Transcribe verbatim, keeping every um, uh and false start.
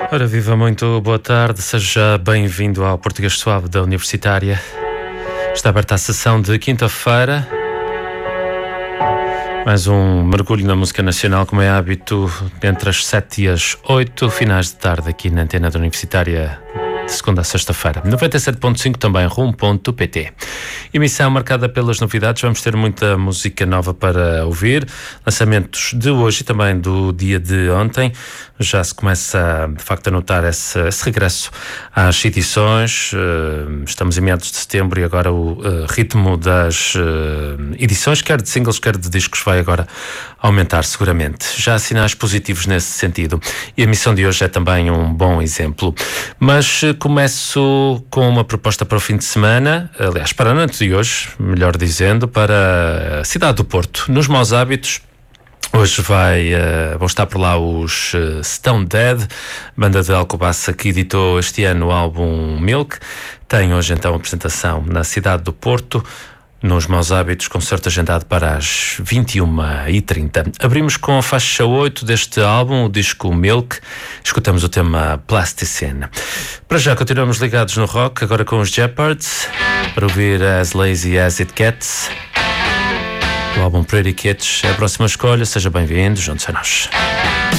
Ora, viva, muito boa tarde, seja bem-vindo ao Português Suave da Universitária. Está aberta a sessão de quinta-feira. Mais um mergulho na música nacional, como é hábito, entre as sete e as oito, finais de tarde aqui na antena da Universitária, de segunda a sexta-feira. noventa e sete ponto cinco, também rum ponto pt. Emissão marcada pelas novidades, vamos ter muita música nova para ouvir, lançamentos de hoje e também do dia de ontem. Já se começa, de facto, a notar esse, esse regresso às edições. Estamos em meados de setembro e agora o uh, ritmo das uh, edições, quer de singles, quer de discos, vai agora aumentar seguramente. Já há sinais positivos nesse sentido e a emissão de hoje é também um bom exemplo. Mas uh, começo com uma proposta para o fim de semana, aliás, para a noite de hoje, melhor dizendo, para a cidade do Porto. Nos Maus Hábitos, hoje vai, uh, vão estar por lá os uh, Stone Dead, banda de Alcobaça que editou este ano o álbum Milk. Tem hoje então a apresentação na cidade do Porto, nos Maus Hábitos, concerto agendado para as vinte e uma e trinta. Abrimos com a faixa oito deste álbum, o disco Milk. Escutamos o tema Plasticine. Para já continuamos ligados no rock, agora com os Jeopards, para ouvir As Lazy As It Gets. O álbum Pretty Kids é a próxima escolha. Seja bem-vindo, juntos a nós.